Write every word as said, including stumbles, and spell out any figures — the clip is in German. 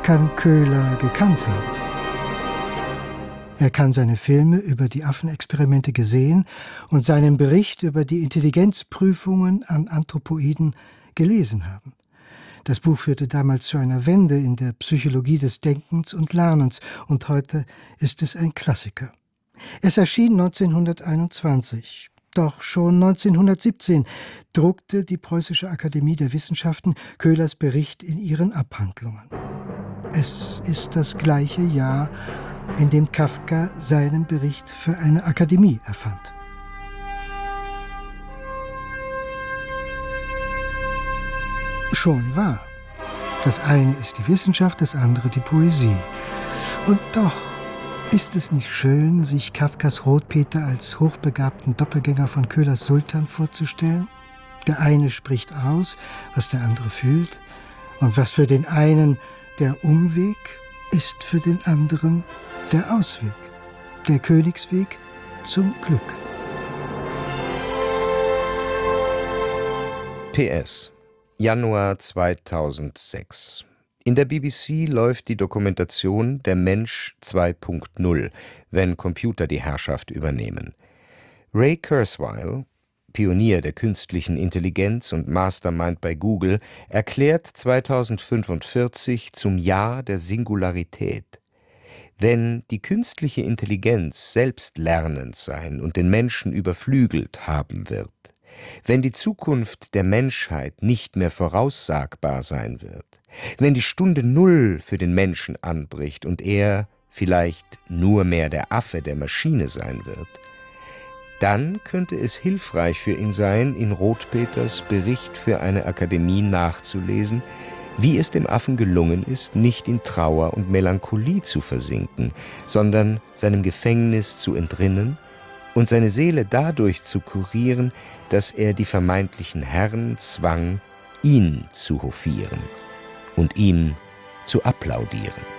kann Köhler gekannt haben. Er kann seine Filme über die Affenexperimente gesehen und seinen Bericht über die Intelligenzprüfungen an Anthropoiden gelesen haben. Das Buch führte damals zu einer Wende in der Psychologie des Denkens und Lernens, und heute ist es ein Klassiker. Es erschien neunzehnhunderteinundzwanzig. Doch schon neunzehnhundertsiebzehn druckte die Preußische Akademie der Wissenschaften Köhlers Bericht in ihren Abhandlungen. Es ist das gleiche Jahr, in dem Kafka seinen Bericht für eine Akademie erfand. Schon wahr. Das eine ist die Wissenschaft, das andere die Poesie. Und doch ist es nicht schön, sich Kafkas Rotpeter als hochbegabten Doppelgänger von Köhlers Sultan vorzustellen? Der eine spricht aus, was der andere fühlt, und was für den einen der Umweg ist für den anderen der Ausweg, der Königsweg zum Glück. P S Januar zweitausendsechs. In der B B C läuft die Dokumentation Der Mensch zwei Punkt null, wenn Computer die Herrschaft übernehmen. Ray Kurzweil, Pionier der künstlichen Intelligenz und Mastermind bei Google, erklärt zweitausendfünfundvierzig zum Jahr der Singularität. Wenn die künstliche Intelligenz selbstlernend sein und den Menschen überflügelt haben wird, wenn die Zukunft der Menschheit nicht mehr voraussagbar sein wird, wenn die Stunde Null für den Menschen anbricht und er vielleicht nur mehr der Affe der Maschine sein wird, dann könnte es hilfreich für ihn sein, in Rotpeters Bericht für eine Akademie nachzulesen, wie es dem Affen gelungen ist, nicht in Trauer und Melancholie zu versinken, sondern seinem Gefängnis zu entrinnen und seine Seele dadurch zu kurieren, dass er die vermeintlichen Herren zwang, ihn zu hofieren und ihm zu applaudieren.